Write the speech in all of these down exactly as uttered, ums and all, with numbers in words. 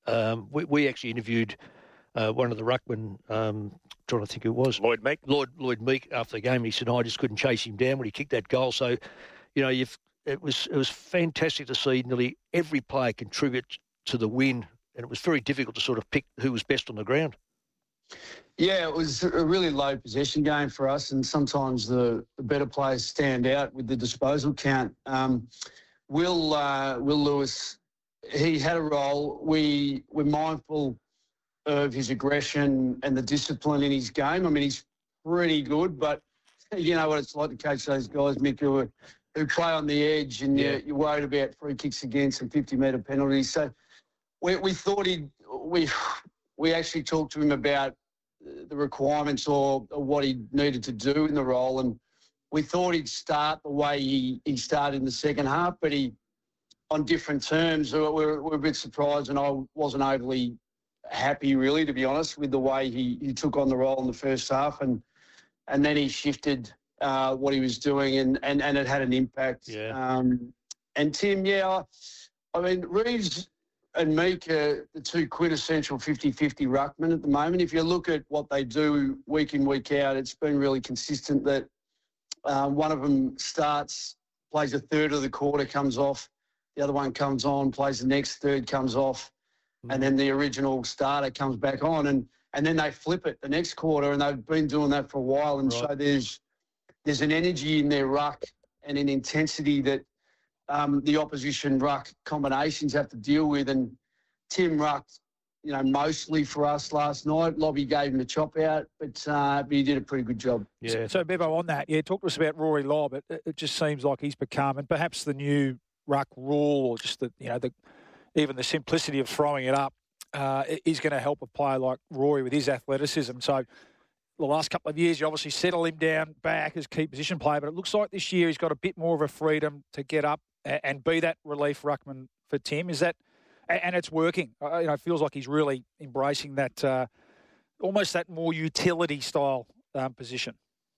Um, we, we actually interviewed uh, one of the ruckmen, um, trying to think who it was. Lloyd Meek. Lloyd, Lloyd Meek, after the game, he said, I just couldn't chase him down when he kicked that goal. So, you know, you've, it was it was fantastic to see nearly every player contribute to the win, and it was very difficult to sort of pick who was best on the ground. Yeah, it was a really low possession game for us, and sometimes the, the better players stand out with the disposal count. Um, Will uh, Will Lewis, he had a role. We were mindful of his aggression and the discipline in his game. I mean, he's pretty good, but you know what it's like to coach those guys, Mick, who, are, who play on the edge, and yeah. you're, you're worried about free kicks against and fifty-metre penalties. So we, we thought he we we actually talked to him about the requirements or, or what he needed to do in the role, and we thought he'd start the way he, he started in the second half, but he, on different terms, we're, we're a bit surprised, and I wasn't overly happy, really, to be honest, with the way he, he took on the role in the first half, and and then he shifted uh, what he was doing, and, and, and it had an impact. Yeah. Um, and Tim, yeah, I, I mean, Reeves and Meek are the two quintessential fifty-fifty ruckmen at the moment. If you look at what they do week in, week out, it's been really consistent that uh, one of them starts, plays a third of the quarter, comes off, the other one comes on, plays the next third, comes off, mm. and then the original starter comes back on, and, and then they flip it the next quarter, and they've been doing that for a while. And right. so there's there's an energy in their ruck and an intensity that Um, the opposition ruck combinations have to deal with, and Tim rucked, you know, mostly for us last night. Lobby gave him a chop out, but, uh, but he did a pretty good job. Yeah. So, Bevo, on that, yeah, talk to us about Rory Lobb. It, it just seems like he's become, and perhaps the new ruck rule, or just the, you know, the even the simplicity of throwing it up, uh, is going to help a player like Rory with his athleticism. So, the last couple of years, you obviously settle him down back as key position player, but it looks like this year he's got a bit more of a freedom to get up and be that relief ruckman for Tim. Is that, and it's working. You know, it feels like he's really embracing that, uh, almost that more utility style um, position.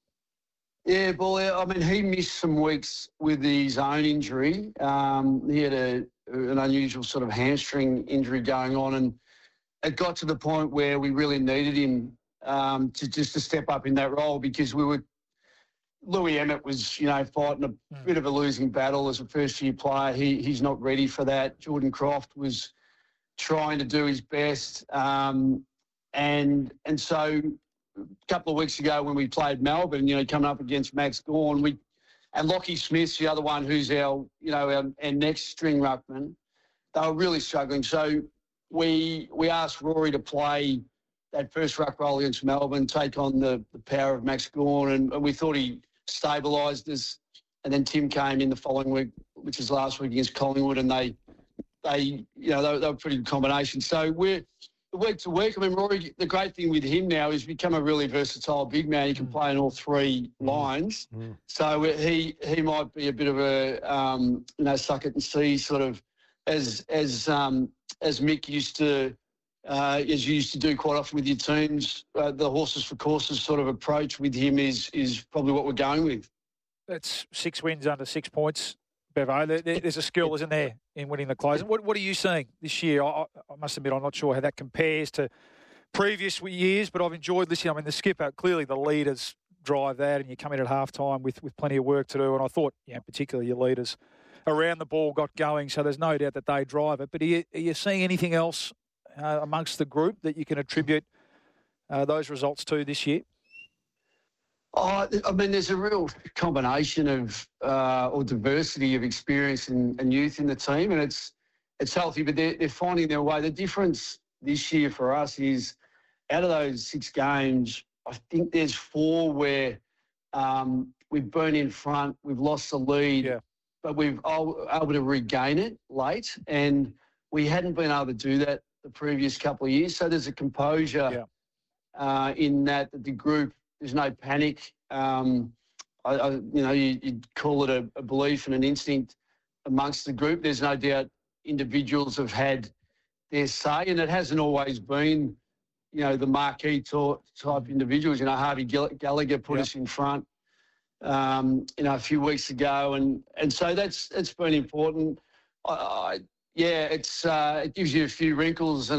Yeah, well, I mean, he missed some weeks with his own injury. Um, he had a, an unusual sort of hamstring injury going on, and it got to the point where we really needed him um, to just to step up in that role, because we were. Louis Emmett was, you know, fighting a mm. bit of a losing battle as a first-year player. He he's not ready for that. Jordan Croft was trying to do his best, um, and and so a couple of weeks ago when we played Melbourne, you know, coming up against Max Gawn, we and Lockie Smith's the other one who's our, you know, our, our next string ruckman. They were really struggling, so we we asked Rory to play that first ruck role against Melbourne, take on the, the power of Max Gawn, and, and we thought he stabilised us. And then Tim came in the following week, which is last week against Collingwood, and they, they you know, they, they were pretty good combination. So we're week to week. I mean, Rory, the great thing with him now is become a really versatile big man. He can mm. play in all three mm. lines. Mm. So he he might be a bit of a um, you know, suck it and see sort of, as as um, as Mick used to. Uh, as you used to do quite often with your teams, uh, the horses for courses sort of approach with him is is probably what we're going with. That's six wins under six points, Bevo. There, there's a skill, isn't there, in winning the close. What, what are you seeing this year? I, I must admit, I'm not sure how that compares to previous years, but I've enjoyed listening. I mean, the skipper, clearly the leaders drive that, and you come in at half-time with, with plenty of work to do. And I thought, you know, particularly your leaders around the ball got going, so there's no doubt that they drive it. But are you, are you seeing anything else Uh, amongst the group that you can attribute uh, those results to this year? Oh, I mean, there's a real combination of uh, or diversity of experience and, and youth in the team, and it's it's healthy. But they're, they're finding their way. The difference this year for us is, out of those six games, I think there's four where um, we've been in front, we've lost the lead, yeah. but we've able to regain it late, and we hadn't been able to do that the previous couple of years. So there's a composure yeah. uh, in that the group, there's no panic. Um, I, I, you know, you, you'd call it a, a belief and an instinct amongst the group. There's no doubt individuals have had their say, and it hasn't always been, you know, the marquee type individuals. You know, Harvey Gallagher put yeah. us in front, um, you know, a few weeks ago. And, and so that's, that's been important. I, I Yeah, it's uh, it gives you a few wrinkles and